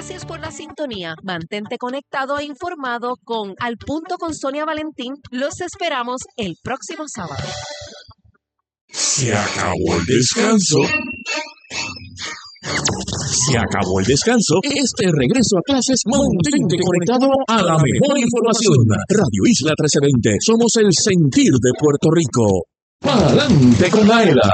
Gracias por la sintonía. Mantente conectado e informado con Al Punto con Sonia Valentín. Los esperamos el próximo sábado. Se acabó el descanso. Se acabó el descanso. Este regreso a clases, mantente conectado a la mejor información. Radio Isla 1320. Somos el sentir de Puerto Rico. ¡Pa'lante con Aela!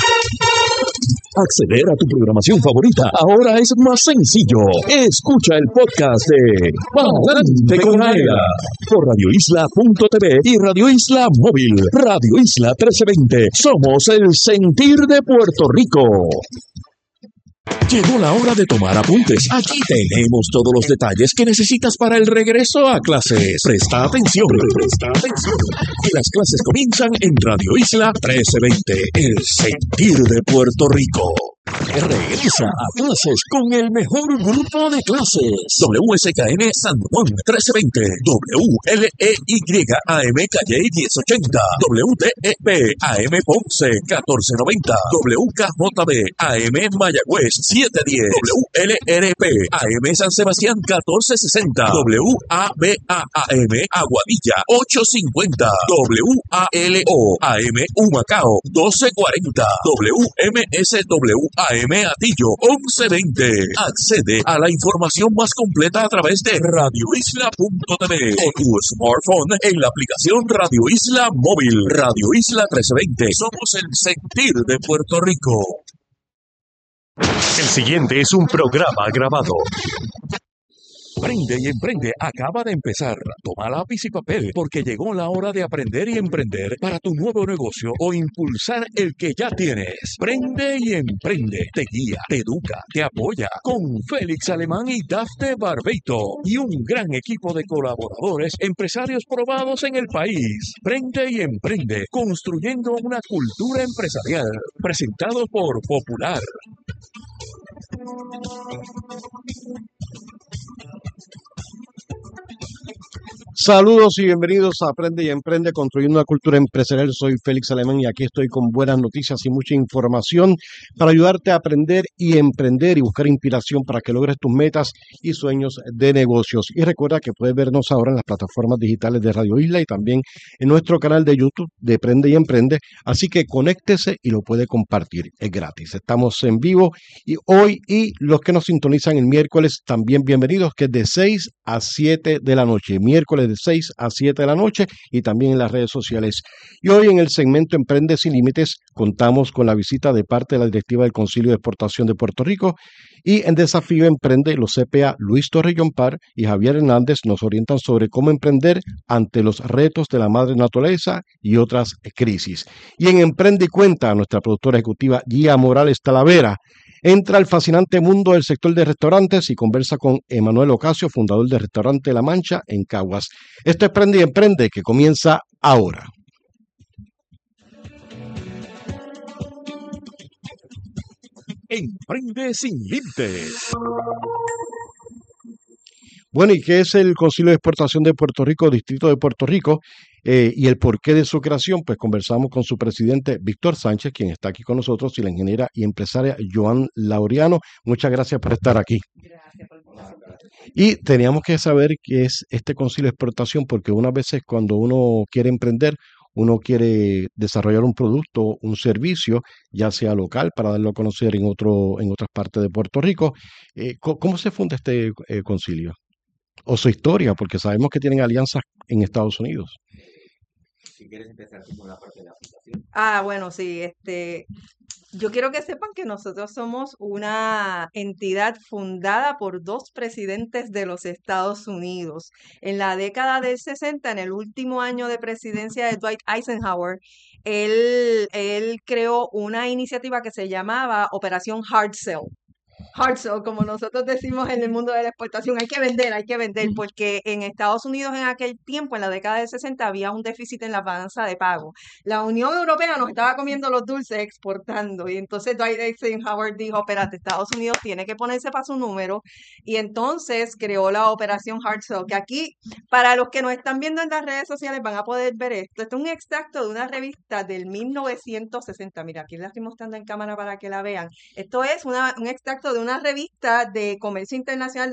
Acceder a tu programación favorita ahora es más sencillo. Escucha el podcast de Pa'lante con Aela por radioisla.tv y Radio Isla Móvil. Radio Isla 1320. Somos el sentir de Puerto Rico. Llegó la hora de tomar apuntes. Aquí tenemos todos los detalles que necesitas para el regreso a clases. Presta atención. Y las clases comienzan en Radio Isla 1320, el sentir de Puerto Rico. Regresa a clases con el mejor grupo de clases. WSKM San Juan 1320, WLEYAM Calle 1080, WTEP AM Ponce 1490, WKJB AM Mayagüez 710, WLRP AM San Sebastián 1460, WABAM Aguadilla 850, WALO AM Humacao 1240, WMSW AM Atillo 1120. Accede a la información más completa a través de radioisla.tv o tu smartphone en la aplicación Radio Isla Móvil. Radio Isla 1320. Somos el sentir de Puerto Rico. El siguiente es un programa grabado. Aprende y Emprende acaba de empezar. Toma lápiz y papel porque llegó la hora de aprender y emprender para tu nuevo negocio o impulsar el que ya tienes. Prende y Emprende. Te guía, te educa, te apoya con Félix Alemán y Dafne Barbeito y un gran equipo de colaboradores, empresarios probados en el país. Prende y Emprende, construyendo una cultura empresarial. Presentado por Popular. Saludos y bienvenidos a Aprende y Emprende, construyendo una cultura empresarial. Soy Félix Alemán y aquí estoy con buenas noticias y mucha información para ayudarte a aprender y emprender y buscar inspiración para que logres tus metas y sueños de negocios. Y recuerda que puedes vernos ahora en las plataformas digitales de Radio Isla y también en nuestro canal de YouTube de Aprende y Emprende. Así que conéctese y lo puede compartir. Es gratis. Estamos en vivo y hoy, y los que nos sintonizan el miércoles también bienvenidos, que es de 6 a 7 de la noche. Miércoles de 6 a 7 de la noche y también en las redes sociales. Y hoy en el segmento Emprende Sin Límites contamos con la visita de parte de la directiva del Concilio de Exportación de Puerto Rico, y en Desafío Emprende los CPA Luis Torrellón-Par y Javier Hernández nos orientan sobre cómo emprender ante los retos de la madre naturaleza y otras crisis. Y en Emprende y Cuenta, nuestra productora ejecutiva Gia Morales Talavera entra al fascinante mundo del sector de restaurantes y conversa con Emanuel Ocasio, fundador del restaurante La Mancha en Caguas. Esto es Prende y Emprende, que comienza ahora. Emprende Sin Límites. Bueno, ¿y qué es el Concilio de Exportación de Puerto Rico, Distrito de Puerto Rico? Y el porqué de su creación, pues conversamos con su presidente Víctor Sánchez, quien está aquí con nosotros, y la ingeniera y empresaria Joan Laureano. Muchas gracias por estar aquí. Gracias por invitarme. Y teníamos que saber qué es este Concilio de Exportación, porque unas veces cuando uno quiere emprender, uno quiere desarrollar un producto, un servicio, ya sea local, para darlo a conocer en otras partes de Puerto Rico. ¿Cómo se funda este concilio? O su historia, porque sabemos que tienen alianzas en Estados Unidos. Si quieres empezar tú con la parte de la aplicación. Bueno, sí, yo quiero que sepan que nosotros somos una entidad fundada por dos presidentes de los Estados Unidos. En la década del 60, en el último año de presidencia de Dwight Eisenhower, él creó una iniciativa que se llamaba Operación Hard Sell. Hard sell, como nosotros decimos en el mundo de la exportación, hay que vender, porque en Estados Unidos en aquel tiempo, en la década del 60, había un déficit en la balanza de pago. La Unión Europea nos estaba comiendo los dulces exportando, y entonces Dwight Eisenhower dijo, espérate, Estados Unidos tiene que ponerse para su número, y entonces creó la operación Hard Sell, que aquí, para los que nos están viendo en las redes sociales, van a poder ver esto. Esto es un extracto de una revista del 1960. Mira, aquí la estoy mostrando en cámara para que la vean. Esto es un extracto de una revista de comercio internacional